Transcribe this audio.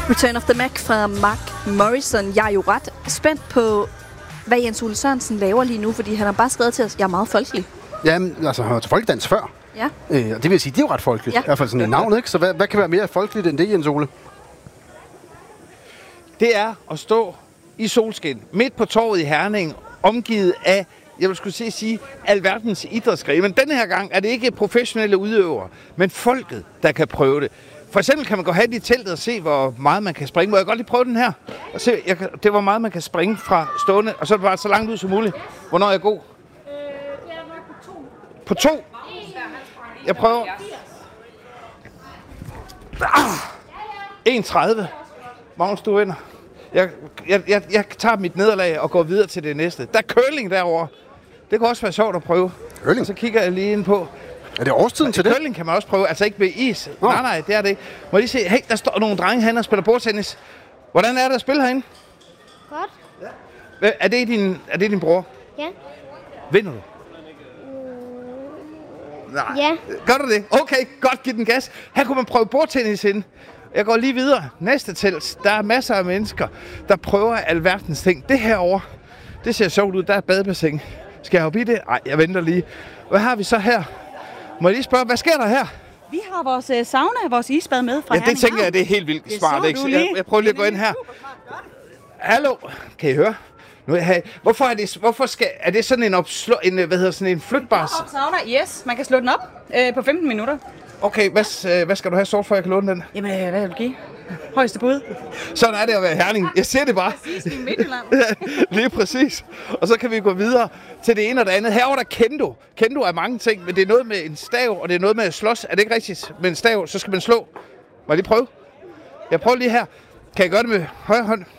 Return of the Mac fra Mark Morrison. Jeg er jo ret spændt på, hvad Jens Ole Sørensen laver lige nu, fordi han har bare skrevet til os, jeg er meget folkelig. Jamen, altså, han var til folkedans før. Ja. Og det vil sige, det er jo ret folkeligt. Ja. I hvert fald sådan et navn, ikke? Så hvad kan være mere folkeligt end det, Jens Ole? Det er at stå i solskin, midt på torvet i Herning, omgivet af, jeg vil skulle sige, alverdens idrætsgrene. Men denne her gang er det ikke professionelle udøvere, men folket, der kan prøve det. For eksempel kan man gå hen i teltet og se, hvor meget man kan springe. Må jeg godt lige prøve den her? Og se, det er, hvor meget man kan springe fra stående, og så er det bare så langt ud som muligt. Hvornår er jeg god? På 2? Jeg prøver. 1,30. Magnus, du vinder. Jeg tager mit nederlag og går videre til det næste. Der er curling derovre. Det kan også være sjovt at prøve. Curling? Og så kigger jeg lige ind på. Er det årstiden til det? Curling kan man også prøve, altså ikke med is. Nej, det er det ikke. Må jeg lige se, hey, der står nogle drenge herinde og spiller bordtennis. Hvordan er det at spille herinde? Godt. Ja. Er det din bror? Ja. Vinder du? Nej. Ja. Gør du det? Okay, godt, giv den gas. Her kunne man prøve bordtennis ind. Jeg går lige videre. Næste telt. Der er masser af mennesker, der prøver alverdens ting. Det herovre, det ser sjovt ud. Der er et badebassin. Skal jeg hoppe i det? Nej, jeg venter lige. Hvad har vi så her? Må jeg lige spørge, hvad sker der her? Vi har vores sauna, vores isbad med fra Ja, det tænker jeg, det er helt vildt smart. Ikke? Jeg prøver lige at gå ind her. Hallo, kan I høre? Nu er jeg, er det sådan en flytbar? Sauna, yes. Man kan slå den op på 15 minutter. Okay, hvad skal du have sort for, jeg kan låne den? Jamen, hvad vil du give? Højeste bud. Sådan er det at være Herning. Jeg ser det bare. Præcis, i Midtjylland. Lige præcis. Og så kan vi gå videre til det ene og det andet. Herovre der kendo. Kendo er mange ting, men det er noget med en stav, og det er noget med at slås. Er det ikke rigtigt? Med en stav, så skal man slå. Må jeg lige prøve? Jeg prøver lige her. Kan jeg gøre det med højre hånd?